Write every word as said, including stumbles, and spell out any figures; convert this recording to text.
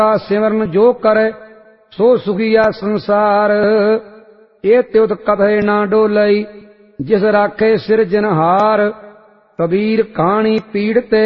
सिमरन जो करे सो सुखिया संसार। ये त्युत कभे ना डोलई जिस राखे सिरजनहार। कबीर कहानी पीड़ते